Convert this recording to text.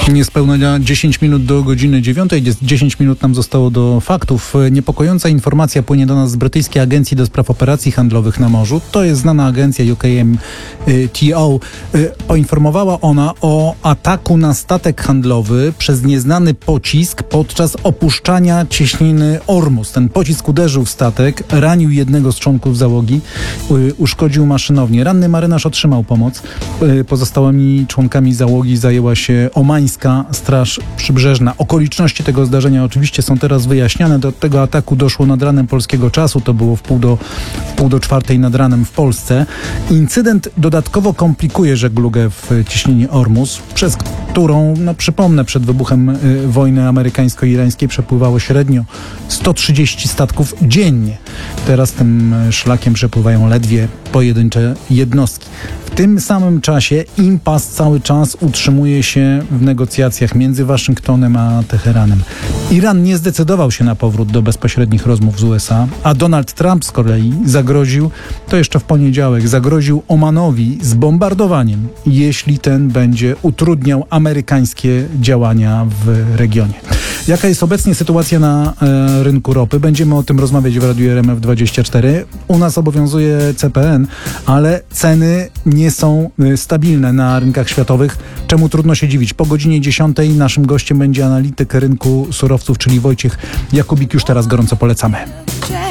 Niespełna 10 minut do godziny 9. 10 minut nam zostało do faktów. Niepokojąca informacja płynie do nas z brytyjskiej Agencji do Spraw Operacji Handlowych na Morzu. To jest znana agencja UKMTO. Poinformowała ona o ataku na statek handlowy przez nieznany pocisk podczas opuszczania cieśniny Ormus. Ten pocisk uderzył w statek, ranił jednego z członków załogi, uszkodził maszynownię. Ranny marynarz otrzymał pomoc. Pozostałymi członkami załogi zajęła się omańska Straż Przybrzeżna. Okoliczności tego zdarzenia oczywiście są teraz wyjaśniane. Do tego ataku doszło nad ranem polskiego czasu. To było w pół do 4 nad ranem w Polsce. Incydent dodatkowo komplikuje żeglugę w cieśninie Ormus, przez którą, przypomnę, przed wybuchem wojny amerykańsko-irańskiej przepływało średnio 130 statków dziennie. Teraz tym szlakiem przepływają ledwie pojedyncze jednostki. W tym samym czasie impas cały czas utrzymuje się w negocjacjach między Waszyngtonem a Teheranem. Iran nie zdecydował się na powrót do bezpośrednich rozmów z USA, a Donald Trump z kolei zagroził, to jeszcze w poniedziałek, zagroził Omanowi zbombardowaniem, jeśli ten będzie utrudniał amerykańskie działania w regionie. Jaka jest obecnie sytuacja na rynku ropy? Będziemy o tym rozmawiać w Radiu RMF24. U nas obowiązuje CPN, ale ceny nie są stabilne na rynkach światowych, czemu trudno się dziwić. Po godzinie 10 naszym gościem będzie analityk rynku surowców, czyli Wojciech Jakubik. Już teraz gorąco polecamy.